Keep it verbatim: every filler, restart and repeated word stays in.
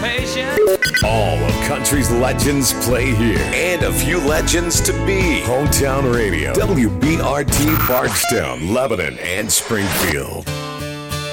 patient. All of country's legends play here, and a few legends to be. Hometown Radio, W B R T Bardstown, Lebanon, and Springfield.